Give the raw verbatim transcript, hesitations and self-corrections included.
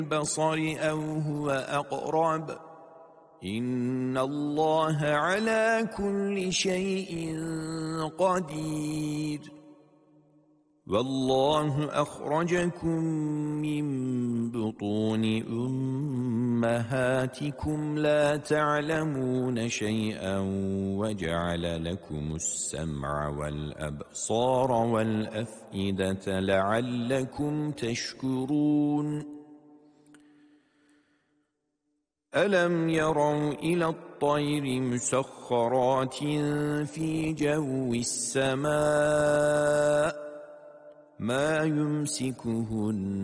البصر أو هو أقرب إن الله على كل شيء قدير والله أخرجكم من بطون أمهاتكم لا تعلمون شيئا وجعل لكم السمع والأبصار والأفئدة لعلكم تشكرون ألم يروا إلى الطير مسخرات في جو السماء ما يمسكهن